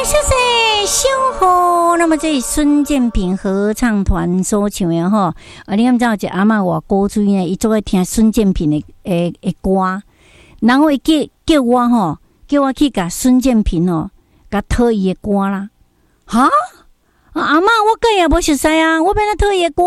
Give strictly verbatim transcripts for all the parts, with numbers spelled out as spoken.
谢谢小虎。那么这是孙建平合唱团所唱的吼，啊，你敢知道一阿嬷话古锥呢？伊做爱听孙建平的诶诶歌，然后伊叫叫我吼，叫我去甲孙建平哦，甲讨伊的歌啦。哈？阿嬷，我个也无熟悉啊，我变来讨伊的歌。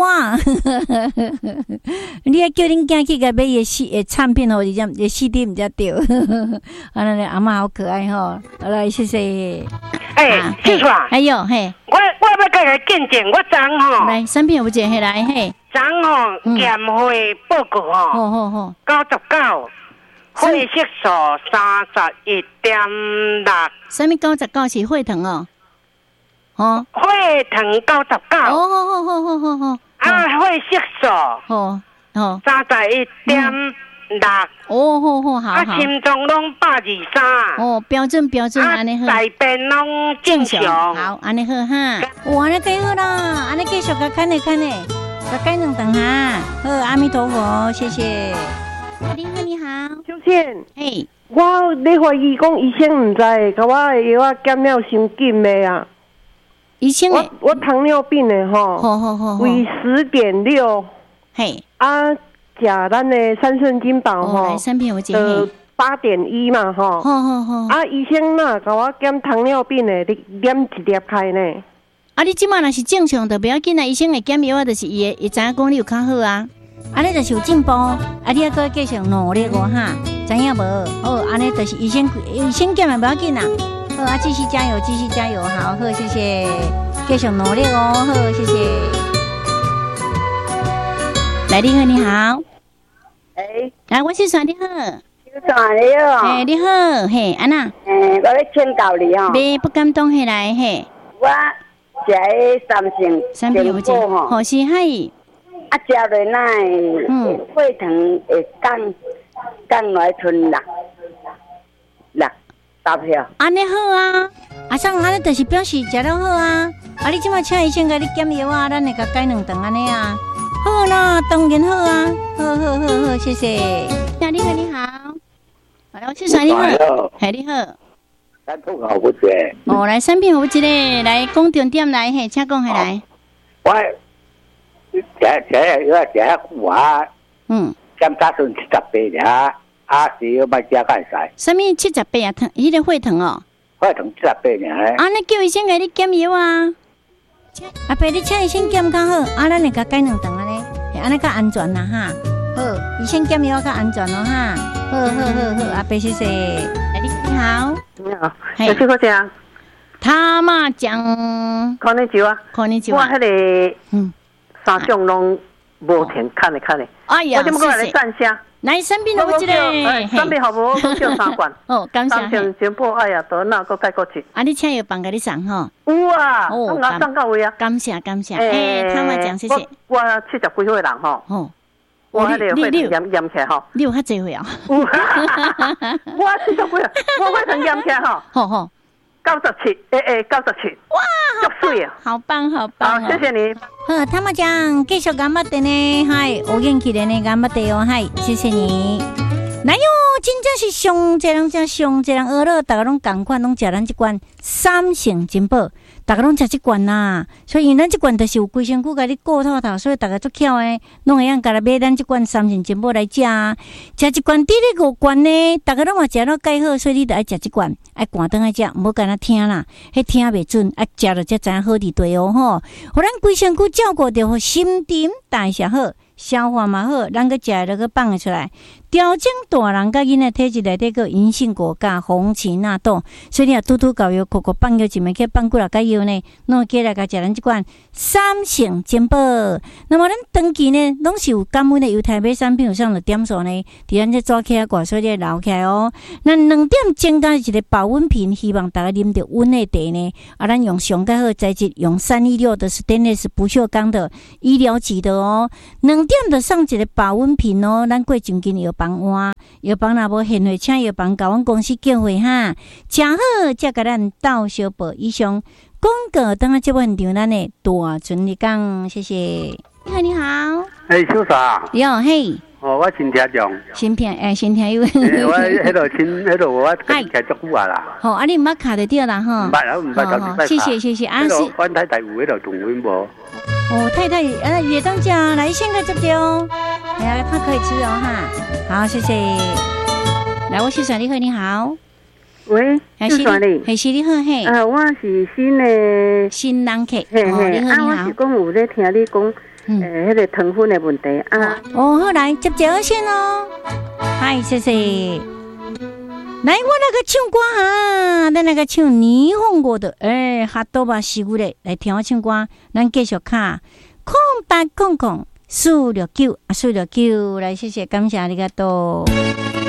你还叫恁囝去甲买伊的唱片哦，伊只伊 C D 毋才对。啊，那阿嬷好可爱吼，好来谢谢。 哎，秀出来！ 哎呦嘿， 我我要甲你见证，我昨吼来产品有一个嘿来嘿， 昨吼验血报告吼， 好好好， 九十九，血色素三十一点六。 什么九十九是血糖哦？哦， 血糖九十九。 哦好好好好好好。 啊，血色素。 哦哦。 三十一点六。 哦好好好。 啊，心脏拢百二三。 哦，标准标准，安尼好。 大便拢正常。 好，安尼好哈。哇，安尼几好啦，安尼继续甲看咧看咧，甲改两顿哈。好，阿弥陀佛，谢谢。你好，你好。 秋倩。 嘿。 我咧怀疑讲医生毋知，甲我的药啊减了伤紧的啊。 医生我我糖尿病的吼， 好好好， 为十点六。 嘿。 啊。食咱的三顺金宝吼，呃八点一嘛吼， 好好好。 啊，医生呐，甲我减糖尿病的，你减一粒开呢。 啊，你即马若是正常的，不要紧啊。医生会减药啊，就是伊会会知影讲你有较好啊。啊，你就是有进步，啊，你还搁继续努力哦哈，知影无？哦，安尼就是医生医生减嘛不要紧啦。好啊，继续加油，继续加油，好，好，谢谢，继续努力哦，好，谢谢。来，你好，你好。 哎， 来，我是说你好。 你好，你好。 哎，你好，嘿，安娜。 哎，我要请教你哦。 别不敢动起来，嘿。 我食迄三成， 三片有钱，好是嗨。 啊，食落来，嗯，血糖会降降来剩六六十票。 安尼好啊，啊，上安尼就是表示食了好啊。啊，你即马请医生甲你减药啊，咱会甲改两顿安尼啊。好啦，当然好啊，好好好好，谢谢。呀，你好，你好，好，我去算你好，嘿，你好。 咱通好不济。 哦，来产品有一个来讲重点来，嘿，请讲下来。 我食食药食啊久啊，嗯，减打算七十八尔，啊是要莫食介使。 什么七十八啊？糖，迄个血糖哦。 血糖七十八尔。 啊，你叫医生给你减药啊？阿伯，你请医生减较好，啊，咱会甲改两顿安尼，安尼较安全啦哈。好，医生减药较安全咯哈。好好好好，阿伯谢谢。哎，你好， 你好，有去过家？ 他嘛讲， 可能就啊， 可能就我迄个嗯，三种拢无填，看咧看咧。 哎呀， 我怎么过来站下？ 来，生病了我这个， 生病好无？我叫三罐。 哦，感谢。 三件全部，哎呀，都那个改过去。 啊，你请药房给你送吼？ 有啊，我拿送到位啊。 感谢感谢，哎，他们讲谢谢。 我七十几岁人吼。哦。我迄个血糖验验起来吼。 你有较济岁啊？ 有。我七十几岁，我血糖验起来吼。 好好。 九十七，诶诶，九十七。哇，足水啊！ 好棒好棒。 好，谢谢你。 好，他们讲继续干巴的呢，嗨，有元气的呢，干巴的哦，嗨，谢谢你。来哟，真正是上济人真上济人学了，大家拢共款，拢食咱即罐三成金宝，大家拢食即罐啦。所以咱即罐就是有规身躯甲你顾透透，所以大家足巧诶，拢会用甲来买咱即罐三成金宝来食。食一罐，第二五罐呢，大家拢嘛食了介好，所以你着爱食即罐，爱赶灯爱食，唔好干那听啦，迄听袂准，爱食了才知影好伫对哦吼。互咱规身躯照顾着，心情代谢好。消化嘛好，咱个食了个放出来，调整大人甲囡仔体质内底个银杏果加红芪纳豆，所以你啊拄拄教育口口放药一枚去放几落个药呢，弄起来甲食咱即款三成金宝。那么咱长期呢，拢是有感温的犹太买产品有上的点数呢，伫咱这抓起来挂，所以留起来哦。那两点增加一个保温瓶，希望大家啉着温的茶呢。啊，咱用上介好材质，用三一六的 stainless 不锈钢的医疗级的哦，两。点的上一个保温瓶哦，咱过前间药房换，药房若无现货，请药房甲阮公司叫回哈，正好才甲咱到小报以上广告。等下这部现场咱的大存你讲，谢谢。你好，你好。 哎，小啥？ 你好，嘿。 哦，我新听众。 新片诶，新听有。 我迄度新，迄度我听足久啊啦。 好，啊你毋捌卡就对啦吼。 毋捌啦，毋捌头一摆。 谢谢谢谢，啊是。阮太太有迄度同温无？ 哦，太太，呃，也当家来先个接着哦。哎呀，他可以吃哦哈。好，谢谢。来，我是小丽慧，你好。 喂，是谁哩？ 嘿，是你好嘿。 啊，我是新的新人客。 嘿嘿，啊，我是讲有咧听你讲，诶，迄个糖分的问题啊。 哦，好来接着先哦。嗨，谢谢。来，我那个唱歌哈，咱那个唱霓虹歌的，诶，哈多吧西古嘞，来听我唱歌，咱继续卡空八空空四六九啊，四六九，来谢谢，感谢你个多。